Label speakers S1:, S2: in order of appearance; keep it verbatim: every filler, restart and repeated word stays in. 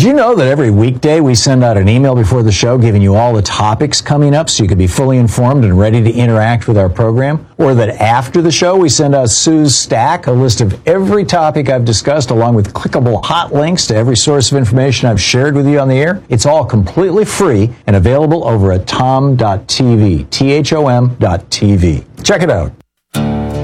S1: you know that every weekday we send out an email before the show giving you all the topics coming up so you can be fully informed and ready to interact with our program? Or that after the show we send out Sue's Stack, a list of every topic I've discussed along with clickable hot links to every source of information I've shared with you on the air? It's all completely free and available over at tom dot t v, T H O M dot T V. Check it out.